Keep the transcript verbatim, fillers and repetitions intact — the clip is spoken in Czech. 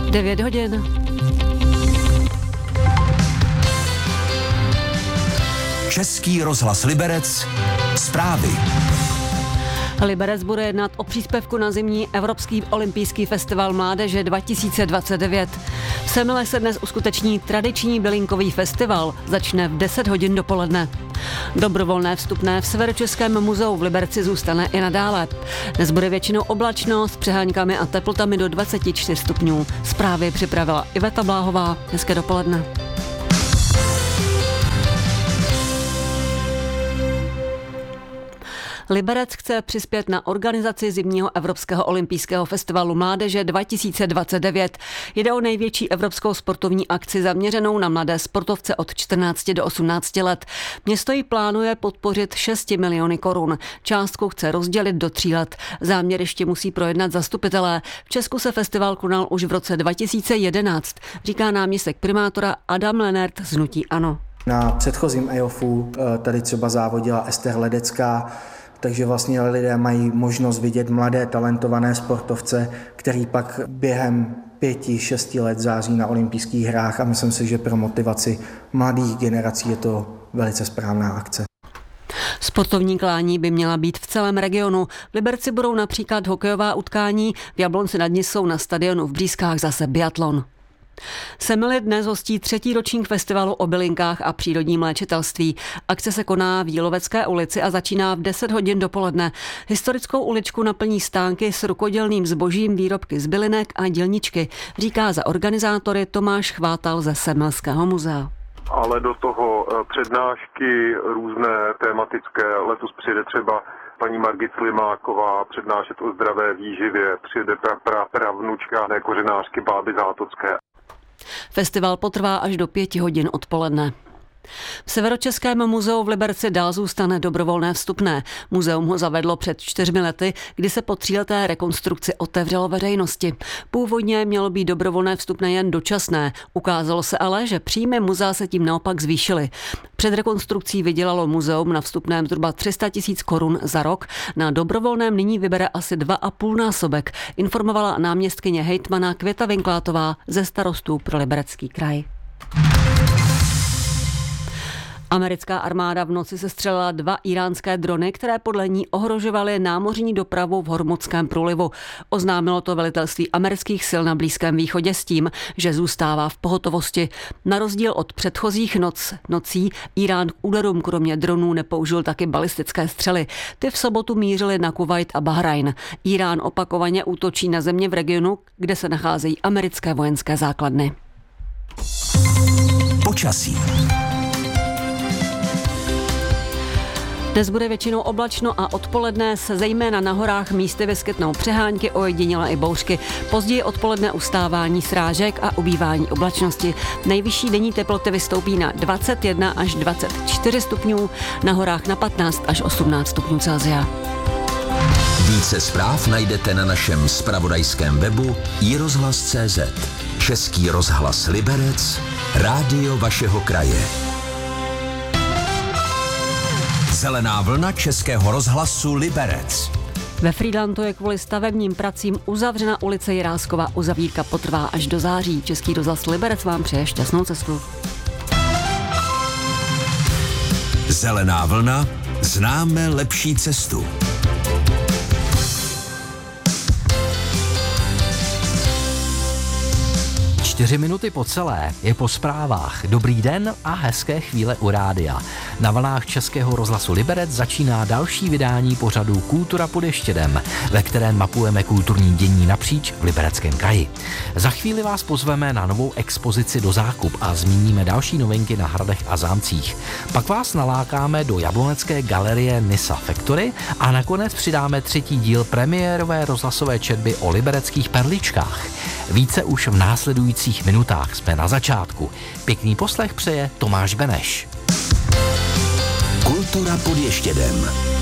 devět hodin. Český rozhlas Liberec, zprávy. Liberec bude jednat o příspěvku na zimní Evropský olympijský festival mládeže dva tisíce dvacet devět. V Semile se dnes uskuteční tradiční bylinkový festival, začne v deset hodin dopoledne. Dobrovolné vstupné v Severočeském muzeu v Liberci zůstane i nadále. Dnes bude většinou oblačno s přeháňkami a teplotami do dvacet čtyři stupňů. Zprávy připravila Iveta Bláhová. Hezké dopoledne. Liberec chce přispět na organizaci zimního Evropského olympijského festivalu mládeže dva tisíce dvacet devět. Jde o největší evropskou sportovní akci zaměřenou na mladé sportovce od čtrnácti do osmnácti let. Město ji plánuje podpořit šest miliony korun. Částku chce rozdělit do tří let. Záměr ještě musí projednat zastupitelé. V Česku se festival konal už v roce dva tisíce jedenáct, říká náměstek primátora Adam Lenert z hnutí ANO. Na předchozím E O F u tady třeba závodila Ester Ledecká, takže vlastně lidé mají možnost vidět mladé, talentované sportovce, který pak během pěti, šesti let září na olympijských hrách a myslím si, že pro motivaci mladých generací je to velice správná akce. Sportovní klání by měla být v celém regionu. V Liberci budou například hokejová utkání, v Jablonci nad Nisou na stadionu v Břízkách zase biatlon. Semily dnes hostí třetí ročník festivalu o bylinkách a přírodním léčitelství. Akce se koná v Jílovecké ulici a začíná v deset hodin dopoledne. Historickou uličku naplní stánky s rukodělným zbožím, výrobky z bylinek a dílničky, říká za organizátory Tomáš Chvátal ze Semilského muzea. Ale do toho přednášky různé tematické. Letos přijde třeba paní Margit Slimáková přednášet o zdravé výživě, přijde pra, pra, pravnučka kořenářky Báby Zátocké. Festival potrvá až do pěti hodin odpoledne. V Severočeském muzeu v Liberci dál zůstane dobrovolné vstupné. Muzeum ho zavedlo před čtyřmi lety, kdy se po tříleté rekonstrukci otevřelo veřejnosti. Původně mělo být dobrovolné vstupné jen dočasné. Ukázalo se ale, že příjmy muzea se tím naopak zvýšily. Před rekonstrukcí vydělalo muzeum na vstupném zhruba tři sta tisíc korun za rok. Na dobrovolném nyní vybere asi dva a půl násobek, informovala náměstkyně hejtmana Květa Vinklátová ze Starostů pro Liberecký kraj. Americká armáda v noci sestřelila dva íránské drony, které podle ní ohrožovaly námořní dopravu v Hormuzském průlivu. Oznámilo to velitelství amerických sil na Blízkém východě s tím, že zůstává v pohotovosti. Na rozdíl od předchozích noc, nocí Irán k úderům kromě dronů nepoužil taky balistické střely. Ty v sobotu mířily na Kuvajt a Bahrajn. Irán opakovaně útočí na země v regionu, kde se nacházejí americké vojenské základny. Počasí. Dnes bude většinou oblačno a odpoledne se zejména na horách místy vyskytnou přehánky, ojediněle i bouřky. Později odpoledne ustávání srážek a ubývání oblačnosti. Nejvyšší denní teploty vystoupí na dvacet jedna až dvacet čtyři stupňů, na horách na patnáct až osmnáct stupňů Celsia. Více zpráv najdete na našem zpravodajském webu i rozhlas tečka cé zet. Český rozhlas Liberec, rádio vašeho kraje. Zelená vlna Českého rozhlasu Liberec. Ve Frýdlantu je kvůli stavebním pracím uzavřena ulice Jiráskova. Uzavírka potrvá až do září. Český rozhlas Liberec vám přeje šťastnou cestu. Zelená vlna, známe lepší cestu. Čtyři minuty po celé je po zprávách. Dobrý den a hezké chvíle u rádia. Na vlnách Českého rozhlasu Liberec začíná další vydání pořadu Kultura pod Ještědem, ve kterém mapujeme kulturní dění napříč v Libereckém kraji. Za chvíli vás pozveme na novou expozici do Zákup a zmíníme další novinky na hradech a zámcích. Pak vás nalákáme do jablonecké galerie Nisa Factory a nakonec přidáme třetí díl premiérové rozhlasové četby o libereckých perličkách. Více už v následujících minutách, jsme na začátku. Pěkný poslech přeje Tomáš Beneš. Kultura pod Ještědem.